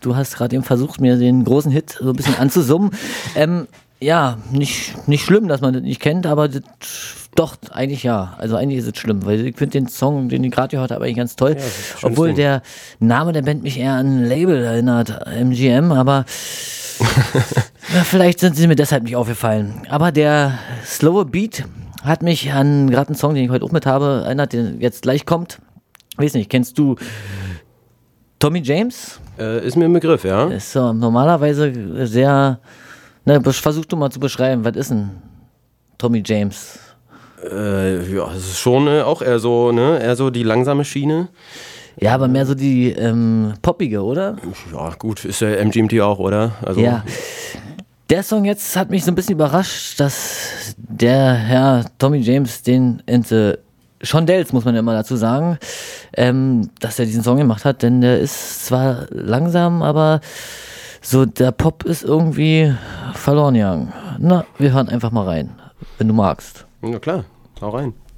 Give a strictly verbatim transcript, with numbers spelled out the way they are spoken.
Du hast gerade eben versucht, mir den großen Hit so ein bisschen anzusummen. Ähm, ja, nicht, nicht schlimm, dass man das nicht kennt, aber das, doch, eigentlich ja. Also eigentlich ist es schlimm, weil ich finde den Song, den ich gerade gehört habe, eigentlich ganz toll. Ja, obwohl Ding. Der Name der Band mich eher an ein Label erinnert, M G M, aber ja, vielleicht sind sie mir deshalb nicht aufgefallen. Aber der slowe Beat hat mich an gerade einen Song, den ich heute auch mit habe, erinnert, der jetzt gleich kommt. Weiß nicht, kennst du Tommy James? Äh, ist mir ein Begriff, ja. Ist so normalerweise sehr, ne, versuch du mal zu beschreiben, was ist ein Tommy James? Äh, ja, das ist schon äh, auch eher so, ne, eher so die langsame Schiene. Ja, aber mehr so die ähm, poppige, oder? Ja, gut, ist ja M G M T auch, oder? Also ja. Der Song jetzt hat mich so ein bisschen überrascht, dass der Herr Tommy James den Ente Shondells, muss man ja immer dazu sagen, ähm, dass er diesen Song gemacht hat, denn der ist zwar langsam, aber so der Pop ist irgendwie verloren gegangen. Na, wir hören einfach mal rein, wenn du magst. Na klar, hau rein.